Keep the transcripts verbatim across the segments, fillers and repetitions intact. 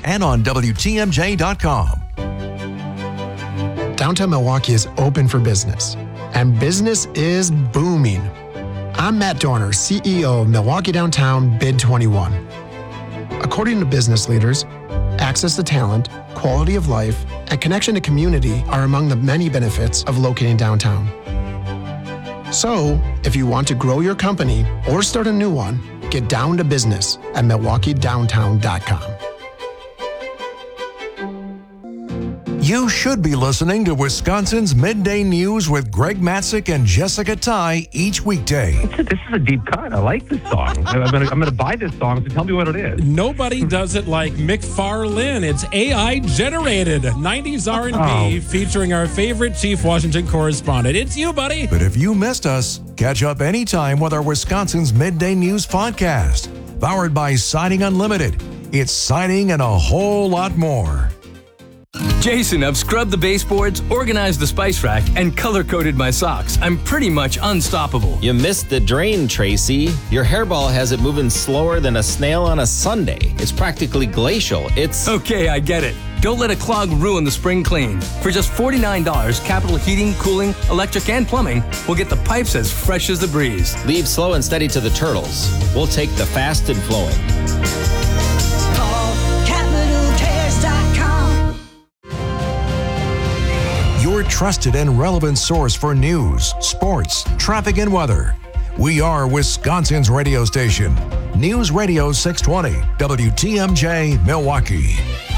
and on W T M J dot com. Downtown Milwaukee is open for business, and business is booming. I'm Matt Dorner, C E O of Milwaukee Downtown Bid twenty-one. According to business leaders, access to talent, quality of life, and connection to community are among the many benefits of locating downtown. So, if you want to grow your company or start a new one, get down to business at milwaukee downtown dot com. You should be listening to Wisconsin's Midday News with Greg Matzik and Jessica Ty each weekday. This is a deep cut. I like this song. I'm going to I'm going to buy this song, so tell me what it is. Nobody does it like McFarlane. It's A I generated nineties R and B Oh. featuring our favorite Chief Washington correspondent. It's you, buddy. But if you missed us, catch up anytime with our Wisconsin's Midday News podcast. Powered by Siding Unlimited. It's siding and a whole lot more. Jason, I've scrubbed the baseboards, organized the spice rack, and color-coded my socks. I'm pretty much unstoppable. You missed the drain, Tracy. Your hairball has it moving slower than a snail on a Sunday. It's practically glacial. It's... Okay, I get it. Don't let a clog ruin the spring clean. For just forty-nine dollars, Capital Heating, Cooling, Electric, and Plumbing will get the pipes as fresh as the breeze. Leave slow and steady to the turtles. We'll take the fast and flowing. Your trusted and relevant source for news, sports, traffic, and weather. We are Wisconsin's radio station. News Radio six twenty, W T M J, Milwaukee.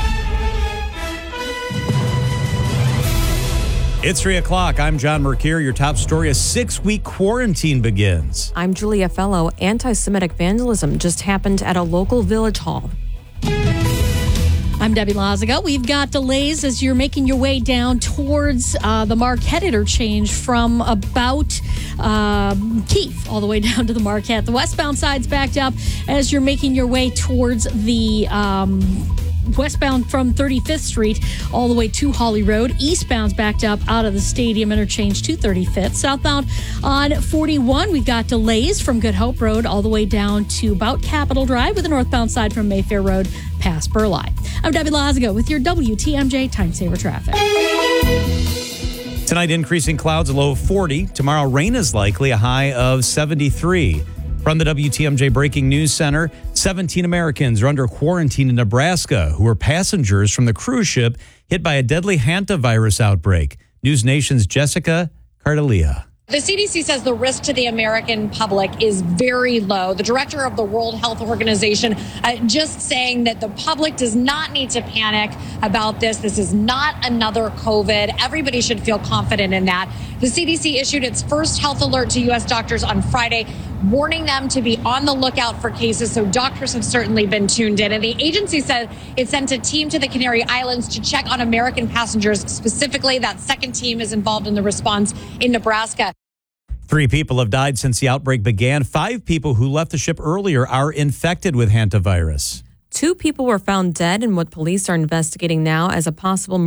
It's three o'clock. I'm John Mercure. Your top story, a six-week quarantine begins. I'm Julia Fellow. Anti-Semitic vandalism just happened at a local village hall. I'm Debbie Lazaga. We've got delays as you're making your way down towards uh, the Marquette interchange from about uh, Keefe all the way down to the Marquette. The westbound side's backed up as you're making your way towards the um, westbound from thirty-fifth Street all the way to Holly Road. Eastbound's backed up out of the Stadium interchange to thirty-fifth. Southbound on forty-one, we've got delays from Good Hope Road all the way down to about Capitol Drive, with the northbound side from Mayfair Road past Burleigh. I'm Debbie Lazaga with your W T M J Time Saver Traffic. Tonight, increasing clouds, a low of forty. Tomorrow, rain is likely, a high of seventy-three. From the W T M J Breaking News Center, seventeen Americans are under quarantine in Nebraska who were passengers from the cruise ship hit by a deadly hantavirus outbreak. News Nation's Jessica Cardelia. The C D C says the risk to the American public is very low. The director of the World Health Organization uh, just saying that the public does not need to panic about this. This is not another COVID. Everybody should feel confident in that. The C D C issued its first health alert to U S doctors on Friday, warning them to be on the lookout for cases. So doctors have certainly been tuned in. And the agency said it sent a team to the Canary Islands to check on American passengers specifically. That second team is involved in the response in Nebraska. Three people have died since the outbreak began. Five people who left the ship earlier are infected with hantavirus. Two people were found dead in what police are investigating now as a possible